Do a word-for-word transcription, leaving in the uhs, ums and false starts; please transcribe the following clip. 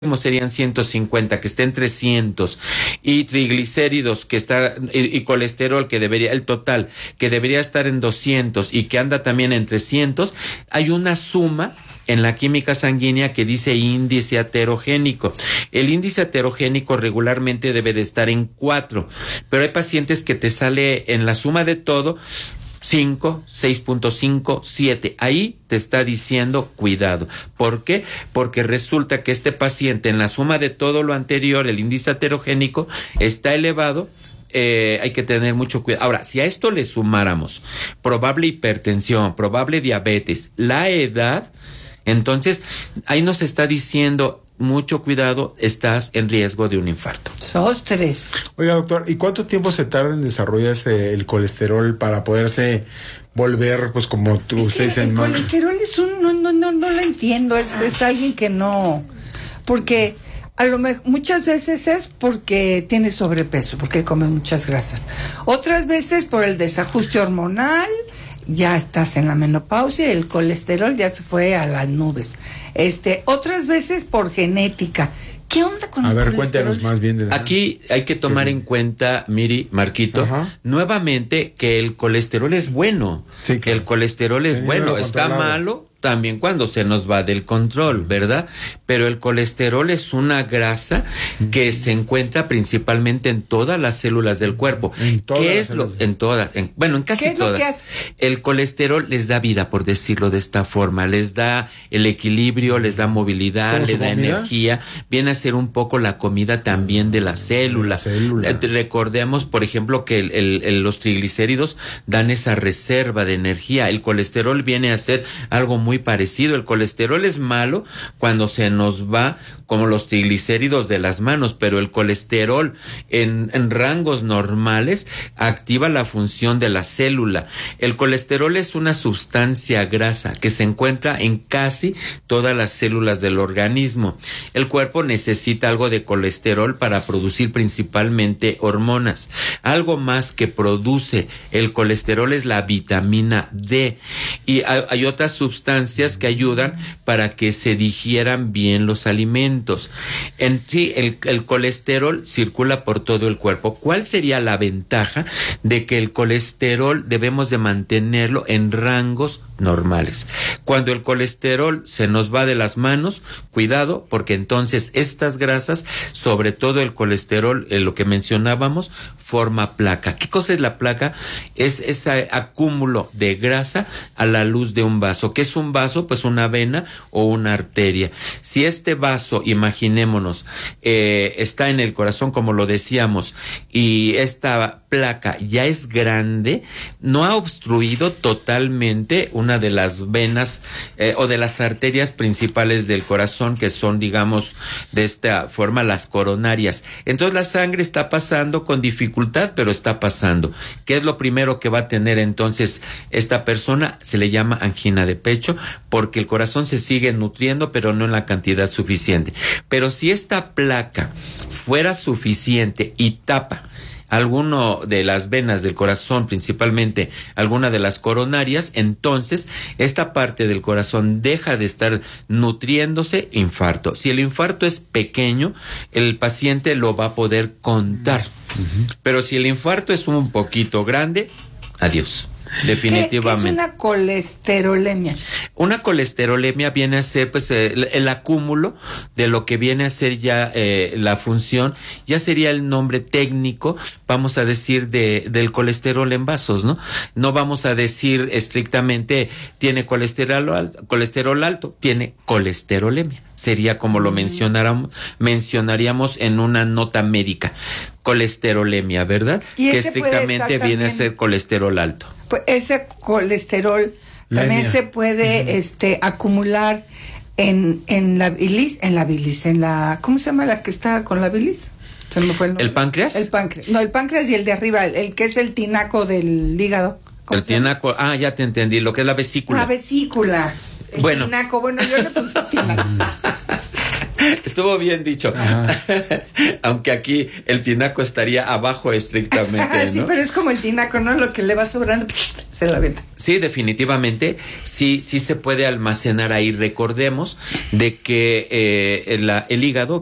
serían ciento cincuenta, que está en trescientos, y triglicéridos que está y, y colesterol que debería, el total que debería estar en doscientos y que anda también en trescientos, hay una suma en la química sanguínea que dice índice aterogénico. El índice aterogénico regularmente debe de estar en cuatro, pero hay pacientes que te sale en la suma de todo cinco, seis punto cinco, siete. Ahí te está diciendo cuidado. ¿Por qué? Porque resulta que este paciente en la suma de todo lo anterior, el índice aterogénico está elevado. Eh, hay que tener mucho cuidado. Ahora, si a esto le sumáramos probable hipertensión, probable diabetes, la edad, entonces ahí nos está diciendo mucho cuidado, estás en riesgo de un infarto. Sostres. Oiga, doctor, ¿y cuánto tiempo se tarda en desarrollarse el colesterol para poderse volver, pues como tú, es usted dice? El no, colesterol es un, no, no, no, no lo entiendo, es, es alguien que no, porque a lo mejor muchas veces es porque tiene sobrepeso, porque come muchas grasas. Otras veces por el desajuste hormonal, ya estás en la menopausia y el colesterol ya se fue a las nubes. Este, otras veces por genética. ¿Qué onda con a el ver, colesterol? cuéntanos más bien de la... Aquí hay que tomar en cuenta, Miri, Marquito, Ajá. nuevamente que el colesterol es bueno. Sí, claro. El colesterol es Teniendo bueno, está malo también cuando se nos va del control, ¿verdad? Pero el colesterol es una grasa que se encuentra principalmente en todas las células del cuerpo. ¿Qué es lo? En todas, en, bueno, en casi ¿Qué es todas. Lo que hace? El colesterol les da vida, por decirlo de esta forma, les da el equilibrio, les da movilidad, les da comida? energía, viene a ser un poco la comida también de la célula. La célula. Recordemos, por ejemplo, que el, el, el, los triglicéridos dan esa reserva de energía. El colesterol viene a ser algo muy muy parecido. El colesterol es malo cuando se nos va como los triglicéridos de las manos, pero el colesterol en, en rangos normales activa la función de la célula. El colesterol es una sustancia grasa que se encuentra en casi todas las células del organismo. El cuerpo necesita algo de colesterol para producir principalmente hormonas. Algo más que produce el colesterol es la vitamina D, y hay, hay otras sustancias que ayudan para que se digieran bien los alimentos. En sí, el, el colesterol circula por todo el cuerpo. ¿Cuál sería la ventaja de que el colesterol debemos de mantenerlo en rangos normales? Cuando el colesterol se nos va de las manos, cuidado, porque entonces estas grasas, sobre todo el colesterol, eh, lo que mencionábamos, forma placa. ¿Qué cosa es la placa? Es ese acúmulo de grasa a la luz de un vaso. ¿Qué es un vaso? Pues una vena o una arteria. Si este vaso, imaginémonos, eh, está en el corazón, como lo decíamos, y esta placa ya es grande, no ha obstruido totalmente una de las venas eh, o de las arterias principales del corazón, que son, digamos, de esta forma las coronarias. Entonces la sangre está pasando con dificultad, pero está pasando. ¿Qué es lo primero que va a tener entonces esta persona? Se le llama angina de pecho, porque el corazón se sigue nutriendo, pero no en la cantidad suficiente. Pero si esta placa fuera suficiente y tapa alguno de las venas del corazón, principalmente alguna de las coronarias, entonces esta parte del corazón deja de estar nutriéndose, infarto. Si el infarto es pequeño, el paciente lo va a poder contar. Uh-huh. Pero si el infarto es un poquito grande, adiós. Definitivamente. ¿Qué es una colesterolemia? Una colesterolemia viene a ser pues el, el acúmulo de lo que viene a ser ya eh, la función, ya sería el nombre técnico, vamos a decir, de del colesterol en vasos, ¿no? No vamos a decir estrictamente tiene colesterol alto, colesterol alto, tiene colesterolemia. Sería como lo mencionáramos, mencionaríamos en una nota médica. Colesterolemia, ¿verdad? Que estrictamente viene a ser colesterol alto. Pues ese colesterol Lemia. También se puede uh-huh. este acumular en, en la bilis, en la bilis, en la, ¿cómo se llama la que está con la bilis? Se me fue el nombre. ¿El páncreas? El páncreas. No, el páncreas y el de arriba, el, el que es el tinaco del hígado. El tinaco, ah, ya te entendí, lo que es la vesícula. La vesícula. El bueno. tinaco, bueno, yo le puse tinaco. Estuvo bien dicho. Aunque aquí el tinaco estaría abajo estrictamente, ¿no? Sí, pero es como el tinaco, ¿no? Lo que le va sobrando, se la venta. Sí, definitivamente, sí, sí se puede almacenar ahí. Recordemos de que eh, el, el hígado